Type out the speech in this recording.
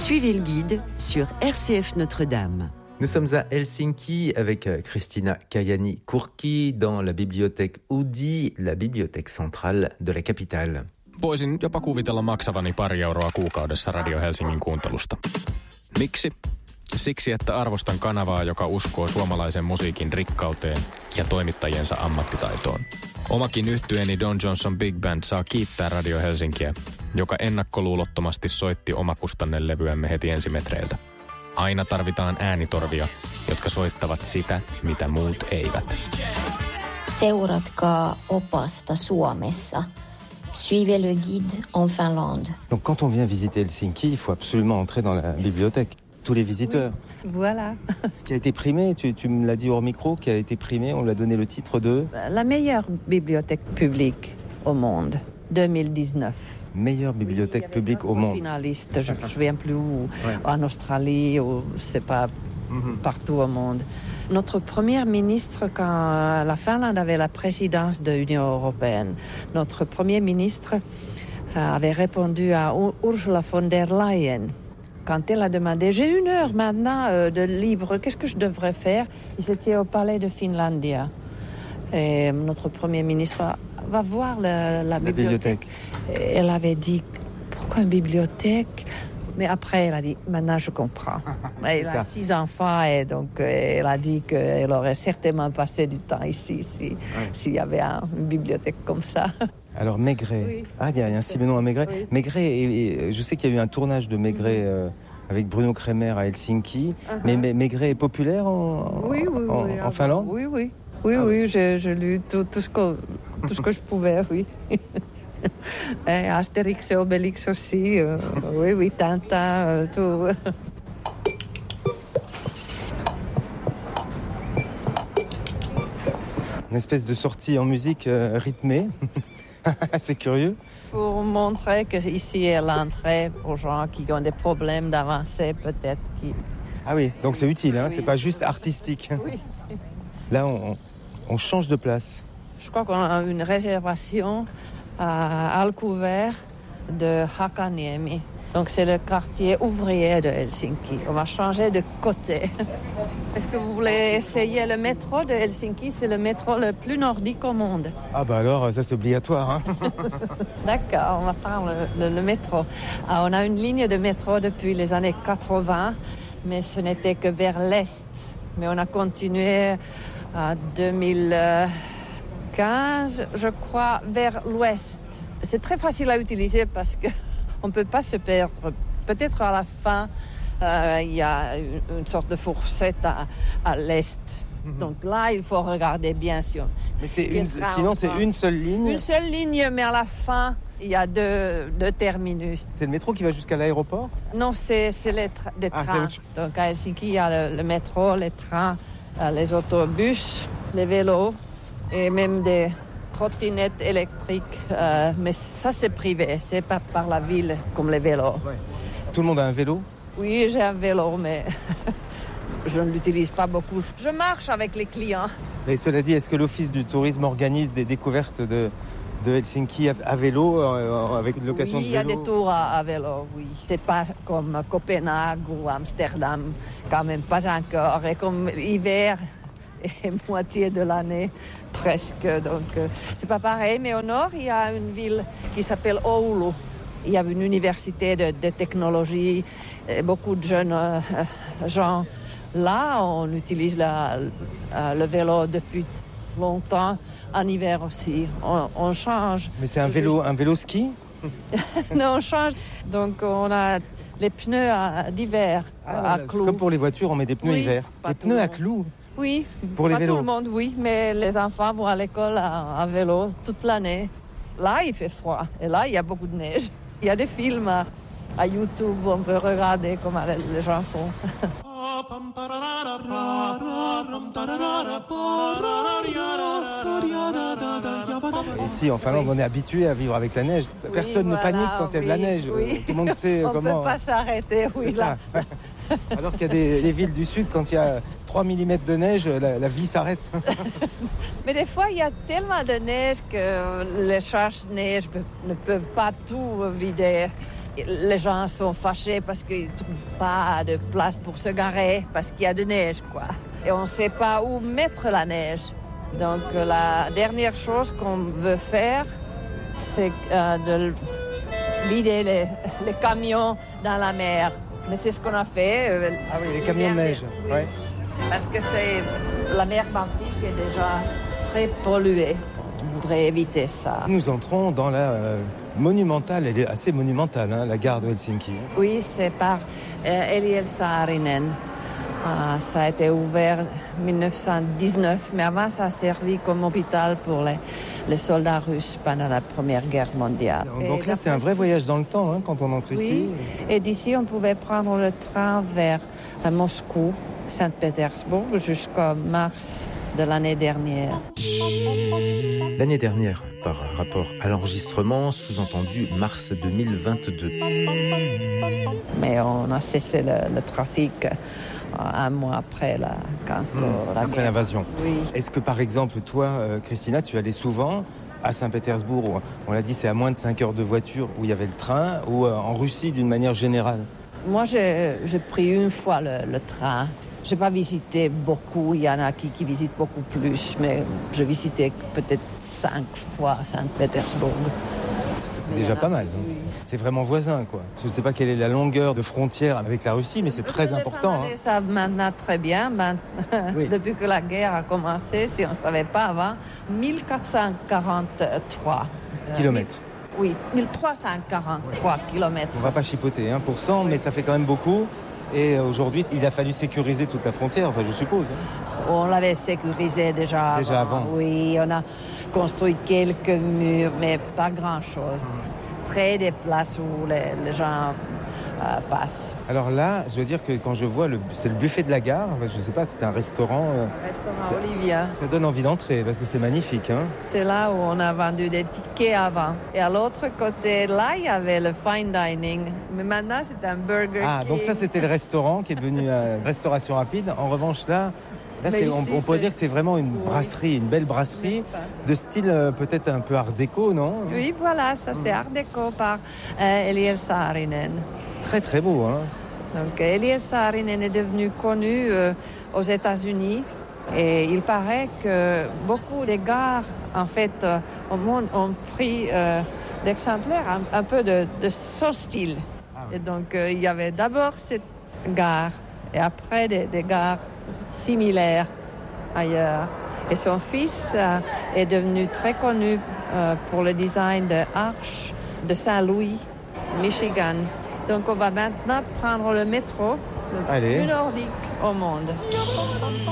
Suivez le guide sur RCF Notre-Dame. Nous sommes à Helsinki avec Kristiina Kajani-Kurki dans la bibliothèque Oodi, la bibliothèque centrale de la capitale. Voisin jopa kuvitella maksavani 2 euroa kuukaudessa Radio Helsingin kuuntelusta. Miksi? Siksi, että arvostan kanavaa, joka uskoo suomalaisen musiikin rikkauteen ja toimittajiensa ammattitaitoon. Omakin yhtyeeni Don Johnson Big Band saa kiittää Radio Helsinkiä, joka ennakkoluulottomasti soitti omakustannelevyämme heti ensimetreiltä. Aina tarvitaan äänitorvia, jotka soittavat sitä, mitä muut eivät. Seuratkaa opasta Suomessa. Suivez le guide en Finlande. Donc quand on vient visiter Helsinki, il faut absolument entrer dans la bibliothèque. Tous les visiteurs. Oui, voilà. Qui a été primé, tu me l'as dit hors micro, qui a été primé, on lui a donné le titre de... La meilleure bibliothèque publique au monde, 2019. Meilleure bibliothèque publique au monde. Finaliste, je ne me souviens plus où, en Australie, ou c'est pas partout au monde. Notre premier ministre, quand la Finlande avait la présidence de l'Union européenne, notre premier ministre avait répondu à Ursula von der Leyen. Quand elle a demandé, j'ai 1 heure maintenant de libre, qu'est-ce que je devrais faire? Ils étaient au palais de Finlandia. Et notre premier ministre va voir la bibliothèque. Elle avait dit, pourquoi une bibliothèque? Mais après, elle a dit, maintenant je comprends. Elle a 6 enfants et donc elle a dit qu'elle aurait certainement passé du temps ici s'il y avait une bibliothèque comme ça. Alors Maigret, oui. Il y a un Simenon à Maigret. Oui. Maigret, et je sais qu'il y a eu un tournage de Maigret avec Bruno Kremer à Helsinki, mais Maigret est populaire en Finlande? Oui, j'ai lu tout ce que je pouvais, oui. Et Astérix et Obélix aussi, oui, Tintin, tout. Une espèce de sortie en musique rythmée. C'est curieux. Pour montrer qu'ici est l'entrée pour gens qui ont des problèmes d'avancer, peut-être. Ah oui, donc c'est utile, hein, oui. C'est pas juste artistique. Oui. Là, on change de place. Je crois qu'on a une réservation à Alkuvert de Hakaniemi. Donc c'est le quartier ouvrier de Helsinki. On va changer de côté. Est-ce que vous voulez essayer le métro de Helsinki? C'est le métro le plus nordique au monde. Ah bah alors, ça c'est obligatoire. Hein. D'accord, on va prendre le métro. On a une ligne de métro depuis les années 80, mais ce n'était que vers l'est. Mais on a continué en 2015, je crois, vers l'ouest. C'est très facile à utiliser parce que on ne peut pas se perdre. Peut-être à la fin, il y a une sorte de fourchette à l'est. Donc là, il faut regarder bien sûr. Mais sinon, c'est une seule ligne? Une seule ligne, mais à la fin, il y a deux terminus. C'est le métro qui va jusqu'à l'aéroport? Non, c'est les trains. Donc à Helsinki, il y a le métro, les trains, les autobus, les vélos et même des trottinettes électriques, mais ça c'est privé, c'est pas par la ville comme les vélos. Ouais. Tout le monde a un vélo? Oui, j'ai un vélo, mais je ne l'utilise pas beaucoup. Je marche avec les clients. Mais cela dit, est-ce que l'Office du tourisme organise des découvertes de Helsinki à vélo, avec une location de vélo? Oui, il y a des tours à vélo, oui. C'est pas comme Copenhague ou Amsterdam, quand même pas encore. Et comme l'hiver et moitié de l'année presque, donc c'est pas pareil. Mais au nord, il y a une ville qui s'appelle Oulu. Il y a une université de technologie, et beaucoup de jeunes gens. Là, on utilise le vélo depuis longtemps, en hiver aussi. On change. Mais c'est un vélo ski? Non, on change. Donc on a les pneus d'hiver à clous. Comme pour les voitures, on met des pneus hiver. Des pneus à clous? Oui, pour les vélos. Pas tout le monde, oui, mais les enfants vont à l'école à vélo toute l'année. Là, il fait froid et là, il y a beaucoup de neige. Il y a des films à YouTube où on peut regarder comment les gens font. Ici, en Finlande, on est habitué à vivre avec la neige. Personne ne panique quand il y a de la neige. Oui. Tout le monde sait on comment... On ne peut pas s'arrêter, oui, là. Alors qu'il y a des villes du sud, quand il y a 3 mm de neige, la vie s'arrête. Mais des fois, il y a tellement de neige que les charges de neige ne peuvent pas tout vider les gens sont fâchés parce qu'ils ne trouvent pas de place pour se garer, parce qu'il y a de neige, quoi. Et on ne sait pas où mettre la neige. Donc la dernière chose qu'on veut faire, c'est de vider les camions dans la mer. Mais c'est ce qu'on a fait. Ah oui, les camions de neige. Oui. Ouais. Parce que la mer Baltique est déjà très polluée. On voudrait éviter ça. Nous entrons dans la monumentale, elle est assez monumentale, hein, la gare de Helsinki. Oui, c'est par Eliel Saarinen. Ça a été ouvert en 1919, mais avant ça a servi comme hôpital pour les soldats russes pendant la Première Guerre mondiale. Donc là, c'est un vrai voyage dans le temps hein, quand on entre ici. Oui, et d'ici, on pouvait prendre le train vers Moscou, Saint-Pétersbourg, jusqu'en mars de l'année dernière. L'année dernière, par rapport à l'enregistrement, sous-entendu mars 2022. Mais on a cessé le trafic un mois après après l'invasion. Oui. Est-ce que par exemple, toi, Christina, tu allais souvent à Saint-Pétersbourg, où, on l'a dit, c'est à moins de 5 heures de voiture, où il y avait le train, ou en Russie d'une manière générale? Moi, j'ai pris une fois le train. Je n'ai pas visité beaucoup, il y en a qui visitent beaucoup plus, mais j'ai visité peut-être 5 fois Saint-Pétersbourg. C'est déjà pas mal. Oui. C'est vraiment voisin, quoi. Je ne sais pas quelle est la longueur de frontière avec la Russie, mais c'est très important. Les Finlandais savent maintenant très bien, Oui. depuis que la guerre a commencé, si on ne savait pas avant, 1443 Kilomètres. Oui, 1343 kilomètres. On ne va pas chipoter 1%, mais ça fait quand même beaucoup. Et aujourd'hui, il a fallu sécuriser toute la frontière, enfin, je suppose. On l'avait sécurisé déjà avant. Oui, on a construit quelques murs, mais pas grand-chose. Près des places où les gens passent. Alors là, je veux dire que quand je vois, c'est le buffet de la gare, enfin, je ne sais pas, c'est un restaurant. Restaurant Olivia. Ça donne envie d'entrer, parce que c'est magnifique. Hein. C'est là où on a vendu des tickets avant. Et à l'autre côté, là, il y avait le fine dining. Mais maintenant, c'est un Burger King. Donc ça, c'était le restaurant qui est devenu restauration rapide. En revanche, là on pourrait dire que c'est vraiment une brasserie, une belle brasserie de style peut-être un peu art déco, non? Oui, voilà, ça c'est art déco par Eliel Saarinen. Très très beau, hein? Donc Eliel Saarinen est devenu connu aux États-Unis et il paraît que beaucoup de gares en fait au monde ont pris d'exemplaires un peu de son style. Et donc il y avait d'abord cette gare et après des gares similaires ailleurs. Et son fils est devenu très connu pour le design de Arche de Saint-Louis, Michigan. Donc on va maintenant prendre le métro le plus nordique au monde.